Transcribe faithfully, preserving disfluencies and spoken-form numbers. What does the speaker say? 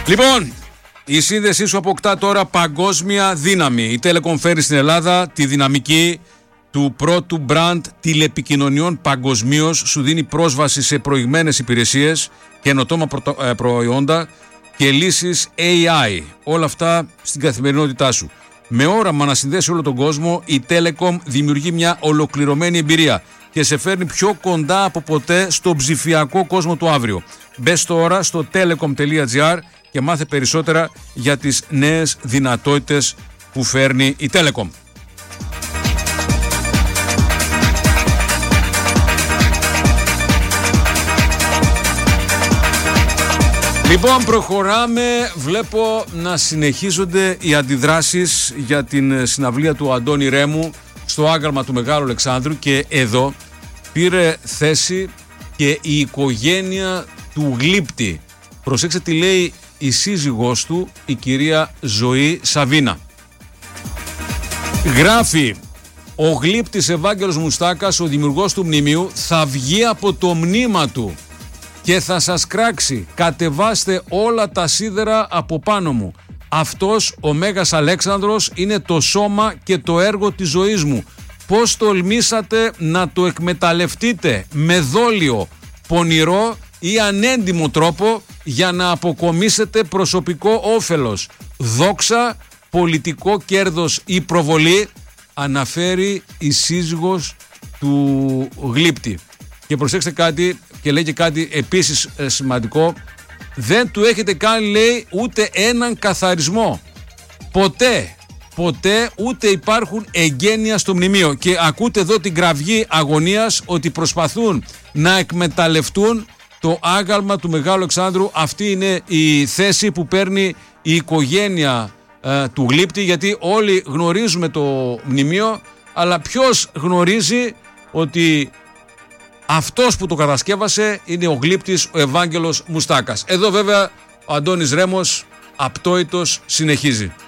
Λοιπόν, η σύνδεσή σου αποκτά τώρα παγκόσμια δύναμη. Η Telecom φέρει στην Ελλάδα τη δυναμική του πρώτου μπραντ τηλεπικοινωνιών παγκοσμίως, σου δίνει πρόσβαση σε προηγμένες υπηρεσίες, καινοτόμα προϊόντα και λύσεις έι άι. Όλα αυτά στην καθημερινότητά σου. Με όραμα να συνδέσει όλο τον κόσμο, η Telecom δημιουργεί μια ολοκληρωμένη εμπειρία και σε φέρνει πιο κοντά από ποτέ στον ψηφιακό κόσμο του αύριο. Μπες τώρα στο telecom τελεία gr και μάθε περισσότερα για τις νέες δυνατότητες που φέρνει η Telecom. Λοιπόν, προχωράμε. Βλέπω να συνεχίζονται οι αντιδράσεις για την συναυλία του Αντώνη Ρέμου στο άγαλμα του Μεγάλου Αλεξάνδρου και εδώ πήρε θέση και η οικογένεια του Γλύπτη. Προσέξτε τι λέει η σύζυγός του, η κυρία Ζωή Σαβίνα. Γράφει: ο Γλύπτης Ευάγγελος Μουστάκας, ο δημιουργός του μνημείου, θα βγει από το μνήμα του και θα σας κράξει. Κατεβάστε όλα τα σίδερα από πάνω μου. Αυτός ο Μέγας Αλέξανδρος είναι το σώμα και το έργο της ζωής μου. Πώς τολμήσατε να το εκμεταλλευτείτε με δόλιο, πονηρό ή ανέντιμο τρόπο για να αποκομίσετε προσωπικό όφελος, δόξα, πολιτικό κέρδος ή προβολή, αναφέρει η σύζυγος του Γλύπτη. Και προσέξτε κάτι, και λέει και κάτι επίσης ε, σημαντικό, δεν του έχετε κάνει, λέει, ούτε έναν καθαρισμό. Ποτέ, ποτέ ούτε υπάρχουν εγγένεια στο μνημείο. Και ακούτε εδώ την κραυγή αγωνίας ότι προσπαθούν να εκμεταλλευτούν το άγαλμα του Μεγάλου Αλεξάνδρου. Αυτή είναι η θέση που παίρνει η οικογένεια ε, του Γλύπτη, γιατί όλοι γνωρίζουμε το μνημείο, αλλά ποιος γνωρίζει ότι αυτός που το κατασκεύασε είναι ο Γλύπτης, ο Ευάγγελος Μουστάκας. Εδώ βέβαια ο Αντώνης Ρέμος απτόητος συνεχίζει.